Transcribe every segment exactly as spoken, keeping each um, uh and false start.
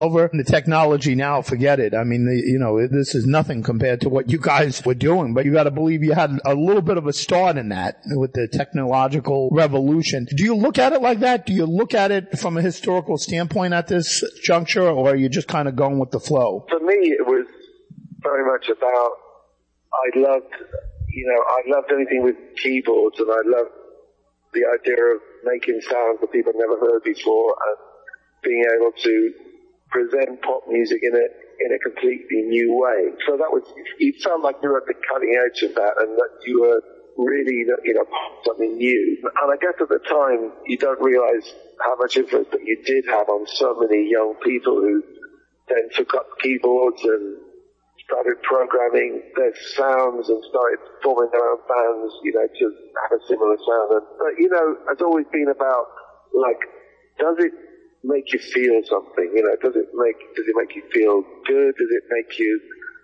over. The technology now, forget it. I mean, the, you know, this is nothing compared to what you guys were doing, but you got to believe you had a little bit of a start in that with the technological revolution. Do you look at it like that? Do you look at it from a historical standpoint at this juncture, or are you just kind of going with the flow? For me, it was very much about, I loved, you know, I loved anything with keyboards, and I loved the idea of making sounds that people never heard before and being able to present pop music in a in a completely new way. So that was, you felt like you were at the cutting edge of that, and that you were really, you know, something new. And I guess at the time, you don't realize how much influence that you did have on so many young people who then took up keyboards and started programming their sounds and started forming their own bands, you know, to have a similar sound. And, but, you know, it's always been about, like, does it make you feel something? You know, does it make, does it make you feel good? Does it make you,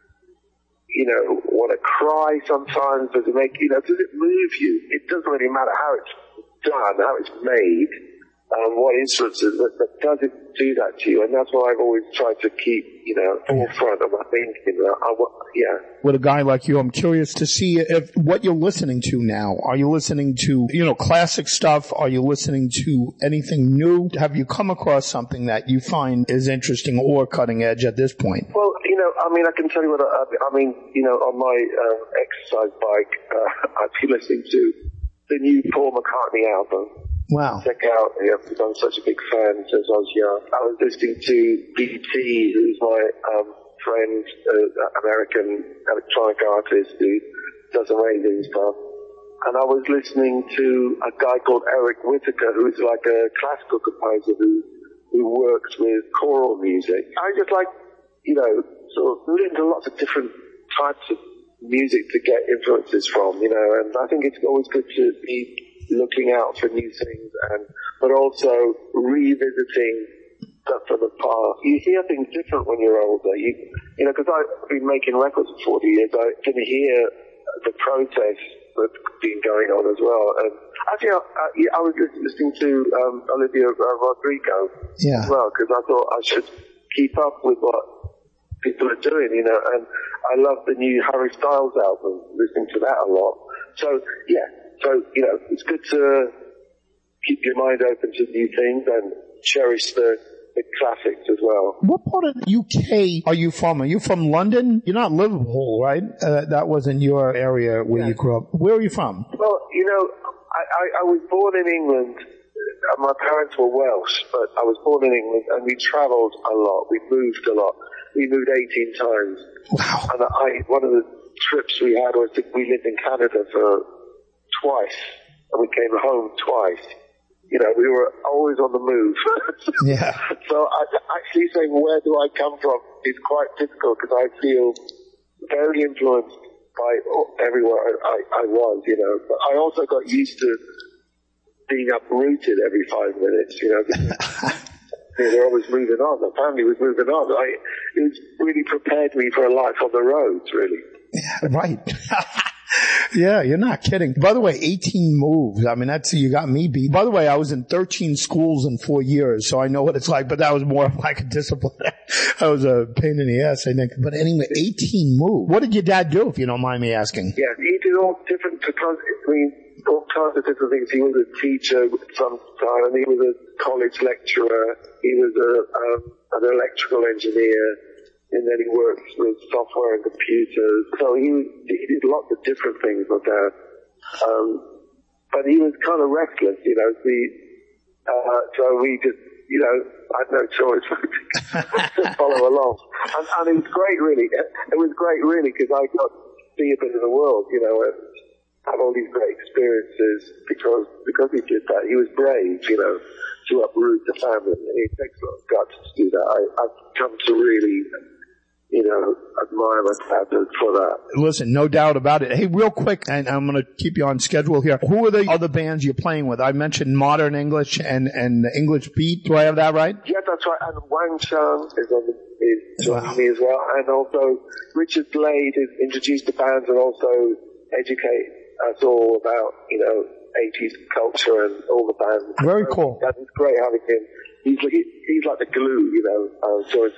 you know, want to cry sometimes? Does it make, you know, does it move you? It doesn't really matter how it's done, how it's made, um, what influences it, but does it do that to you? And that's what I've always tried to keep, you know, forefront of my thinking. I, I, yeah. With a guy like you, I'm curious to see if what you're listening to now. Are you listening to, you know, classic stuff? Are you listening to anything new? Have you come across something that you find is interesting or cutting edge at this point? Well, you know, I mean, I can tell you what I, I mean, you know, on my uh, exercise bike, uh, I've been listening to the new Paul McCartney album. Wow. Check out, yeah, because I'm such a big fan since I was young. I was listening to B T, who's my um, friend, uh, American electronic artist who does amazing stuff. And I was listening to a guy called Eric Whittaker, who's like a classical composer who, who works with choral music. I just like, you know, sort of listen to lots of different types of music to get influences from, you know, and I think it's always good to be looking out for new things, and but also revisiting stuff from the past. You hear things different when you're older. You, you know, because I've been making records for forty years, I can hear the protests that's been going on as well. And actually, I, I was listening to um, Olivia Rodrigo yeah. as well, because I thought I should keep up with what people are doing, you know. And I love the new Harry Styles album, listening to that a lot. So, yeah. So, you know, it's good to keep your mind open to new things and cherish the, the classics as well. What part of the U K are you from? Are you from London? You're not Liverpool, right? Uh, that wasn't your area where yeah. you grew up. Where are you from? Well, you know, I, I, I was born in England. My parents were Welsh, but I was born in England, and we travelled a lot. We moved a lot. We moved eighteen times. Wow. And I, one of the trips we had was to, we lived in Canada for twice, and we came home twice. You know, we were always on the move. Yeah. So I, actually saying where do I come from is quite difficult, because I feel very influenced by everywhere I, I was, you know. But I also got used to being uprooted every five minutes, you know. You know, they're always moving on. The family was moving on. I, it was really prepared me for a life on the roads, really. Yeah, right. Yeah, you're not kidding. By the way, eighteen moves. I mean, that's, you got me beat. By the way, I was in thirteen schools in four years, so I know what it's like, but that was more like a discipline. That was a pain in the ass, I think. But anyway, eighteen moves. What did your dad do, if you don't mind me asking? Yeah, he did all different, because, I mean, all kinds of different things. He was a teacher sometime, and he was a college lecturer. He was a, um, an electrical engineer. And then he worked with software and computers. So he, he did lots of different things like that. Um, but he was kind of restless, you know. The, uh, so we just, you know, I had no choice but to follow along. And, and it was great, really. It was great, really, because I got to see a bit of the world, you know, and have all these great experiences because, because he did that. He was brave, you know, to uproot the family. And it takes a lot of guts to do that. I, I've come to really, you know, admire my dad for that. Listen, no doubt about it. Hey, real quick, and I'm going to keep you on schedule here. Who are the other bands you're playing with? I mentioned Modern English and, and English Beat. Do I have that right? Yeah, that's right. And Wang Chung is on the, is joining wow. me as well. And also Richard Blade has introduced the bands and also educate us all about, you know, eighties culture and all the bands. Very cool. That is great having him. he's like, he's like the glue, you know, uh, joins